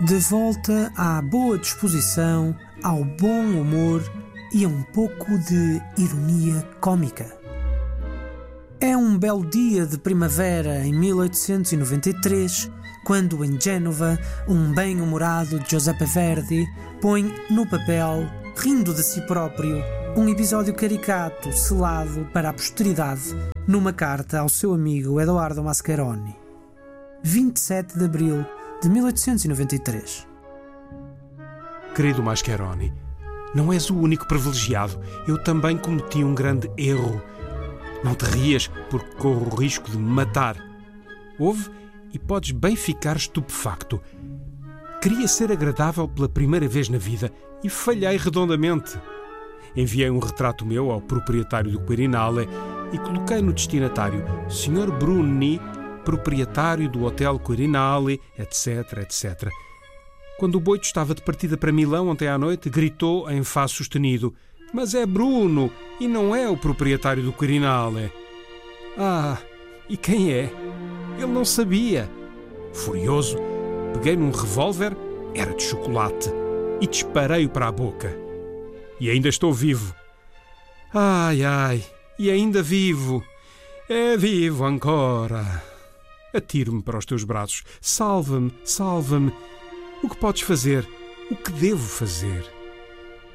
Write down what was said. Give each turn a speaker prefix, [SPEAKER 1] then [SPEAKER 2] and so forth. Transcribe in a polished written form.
[SPEAKER 1] De volta à boa disposição, ao bom humor e a um pouco de ironia cômica. É um belo dia de primavera em 1893, quando em Génova, um bem-humorado Giuseppe Verdi põe no papel, rindo de si próprio, um episódio caricato selado para a posteridade numa carta ao seu amigo Edoardo Mascheroni. 27 de abril de 1893.
[SPEAKER 2] Querido Mascheroni, não és o único privilegiado. Eu também cometi um grande erro. Não te rias, porque corro o risco de me matar. Ouve e podes bem ficar estupefacto. Queria ser agradável pela primeira vez na vida e falhei redondamente. Enviei um retrato meu ao proprietário do Quirinale e coloquei no destinatário Sr. Bruni, proprietário do Hotel Quirinale, etc, etc. Quando o boito estava de partida para Milão ontem à noite, gritou em Fá sustenido: "Mas é Bruno e não é o proprietário do Quirinale." Ah, e quem é? Ele não sabia. Furioso, peguei num revólver, era de chocolate, e disparei-o para a boca. E ainda estou vivo. Ai, ai, e ainda vivo. É vivo ancora. Atiro-me para os teus braços. Salva-me, salva-me. O que podes fazer? O que devo fazer?